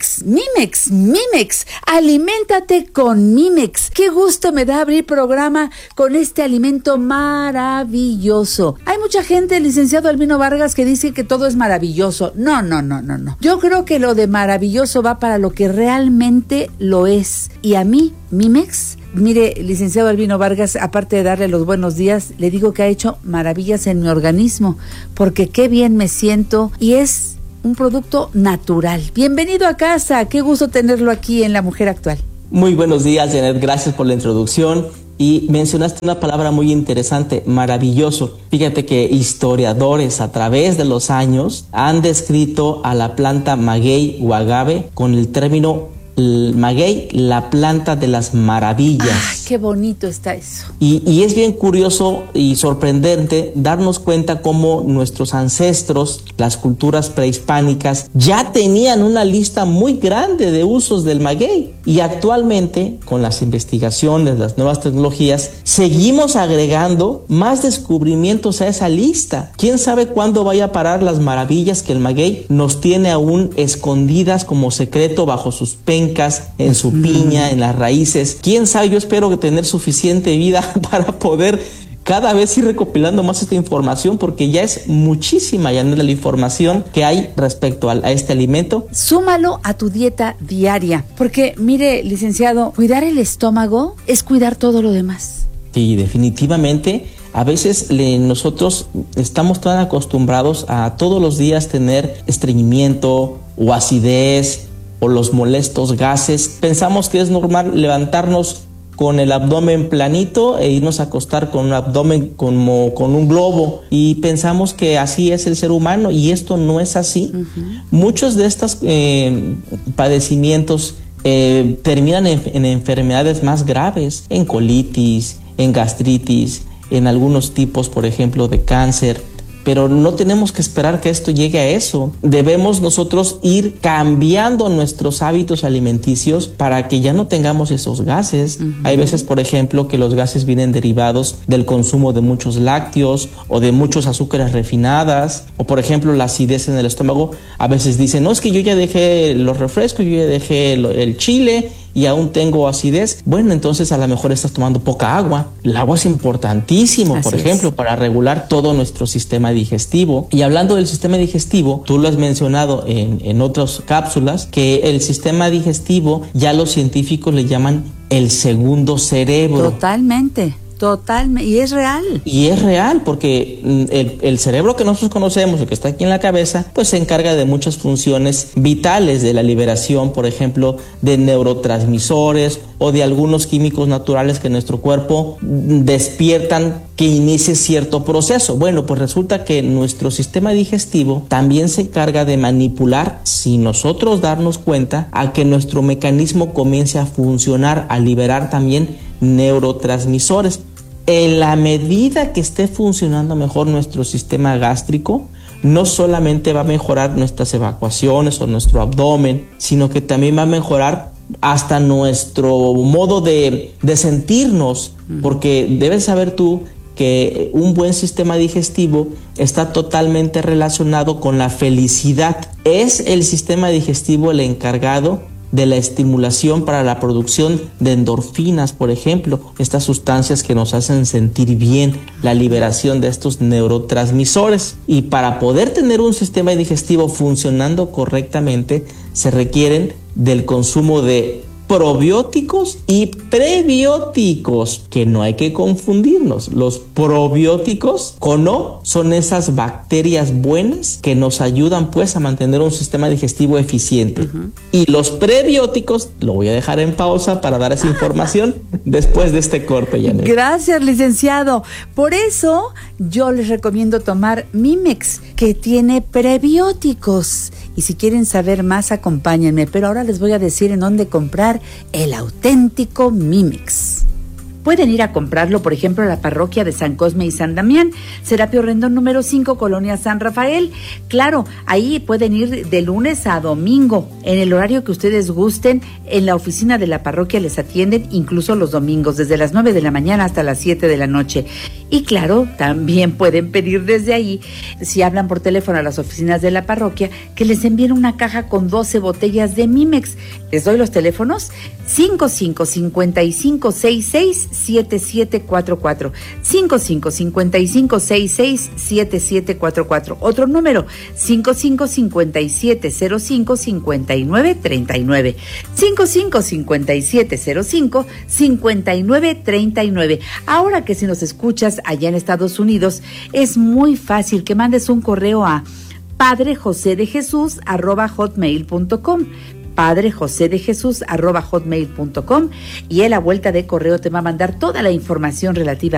Mimex, Mimex, Mimex. Aliméntate con Mimex. Qué gusto me da abrir programa con este alimento maravilloso. Hay mucha gente, licenciado Albino Vargas, que dice que todo es maravilloso. No. Yo creo que lo de maravilloso va para lo que realmente lo es. Y a mí, Mimex, mire, licenciado Albino Vargas, aparte de darle los buenos días, le digo que ha hecho maravillas en mi organismo, porque qué bien me siento y es un producto natural. Bienvenido a casa, qué gusto tenerlo aquí en La Mujer Actual. Muy buenos días, Janet, gracias por la introducción. Y mencionaste una palabra muy interesante, maravilloso. Fíjate que historiadores a través de los años han descrito a la planta maguey o agave con el término maguey, la planta de las maravillas. ¡Ay, qué bonito está eso! Y es bien curioso y sorprendente darnos cuenta cómo nuestros ancestros, las culturas prehispánicas, ya tenían una lista muy grande de usos del maguey. Y actualmente, con las investigaciones, las nuevas tecnologías, seguimos agregando más descubrimientos a esa lista. ¿Quién sabe cuándo vaya a parar las maravillas que el maguey nos tiene aún escondidas como secreto bajo sus pencas, en su piña, en las raíces? ¿Quién sabe? Yo espero tener suficiente vida para poder cada vez ir recopilando más esta información, porque ya es muchísima, ya no es la información que hay respecto a este alimento. Súmalo a tu dieta diaria, porque mire, licenciado, cuidar el estómago es cuidar todo lo demás. Sí, definitivamente. A veces nosotros estamos tan acostumbrados a todos los días tener estreñimiento o acidez o los molestos gases. Pensamos que es normal levantarnos con el abdomen planito e irnos a acostar con un abdomen como con un globo, y pensamos que así es el ser humano, y esto no es así. Muchos de estos padecimientos terminan en enfermedades más graves, en colitis, en gastritis, en algunos tipos, por ejemplo, de cáncer. Pero no tenemos que esperar que esto llegue a eso. Debemos nosotros ir cambiando nuestros hábitos alimenticios para que ya no tengamos esos gases. Hay veces, por ejemplo, que los gases vienen derivados del consumo de muchos lácteos o de muchos azúcares refinadas, o por ejemplo la acidez en el estómago. A veces dicen, no, es que yo ya dejé los refrescos, yo ya dejé el chile y aún tengo acidez. Bueno, entonces a lo mejor estás tomando poca agua. El agua es importantísimo, por ejemplo, para regular todo nuestro sistema digestivo. Y hablando del sistema digestivo, tú lo has mencionado en otras cápsulas, que el sistema digestivo ya los científicos le llaman el segundo cerebro. Totalmente. Y es real. Y es real porque el cerebro que nosotros conocemos, el que está aquí en la cabeza, pues se encarga de muchas funciones vitales, de la liberación, por ejemplo, de neurotransmisores o de algunos químicos naturales que nuestro cuerpo despiertan que inicie cierto proceso. Bueno, pues resulta que nuestro sistema digestivo también se encarga de manipular, sin nosotros darnos cuenta, a que nuestro mecanismo comience a funcionar, a liberar también neurotransmisores. En la medida que esté funcionando mejor nuestro sistema gástrico, no solamente va a mejorar nuestras evacuaciones o nuestro abdomen, sino que también va a mejorar hasta nuestro modo de sentirnos, porque debes saber tú que un buen sistema digestivo está totalmente relacionado con la felicidad. Es el sistema digestivo el encargado de la estimulación para la producción de endorfinas, por ejemplo, estas sustancias que nos hacen sentir bien, la liberación de estos neurotransmisores. Y para poder tener un sistema digestivo funcionando correctamente, se requieren del consumo de probióticos y prebióticos, que no hay que confundirnos. Los probióticos con O son esas bacterias buenas que nos ayudan pues a mantener un sistema digestivo eficiente. Y los prebióticos, lo voy a dejar en pausa para dar esa información después de este corte, Janet. Gracias, licenciado. Por eso yo les recomiendo tomar Mimex, que tiene prebióticos. Y si quieren saber más, acompáñenme. Pero ahora les voy a decir en dónde comprar el auténtico Mimex. pueden ir a comprarlo, por ejemplo, a la parroquia de San Cosme y San Damián, Serapio Rendón número 5, Colonia San Rafael. Claro, ahí pueden ir de lunes a domingo, en el horario que ustedes gusten. En la oficina de la parroquia les atienden incluso los domingos, desde las 9 de la mañana hasta las 7 de la noche. Y claro, también pueden pedir desde ahí, si hablan por teléfono a las oficinas de la parroquia, que les envíen una caja con 12 botellas de Mimex. Les doy los teléfonos: 55-55-66-7744, 55-55-66-7744. Otro número, 55-5705-5939, 55-5705-5939. Ahora que si nos escuchas allá en Estados Unidos, es muy fácil que mandes un correo a padrejosedejesus@hotmail.com, padrejosedejesus@hotmail.com, y él a vuelta de correo te va a mandar toda la información relativa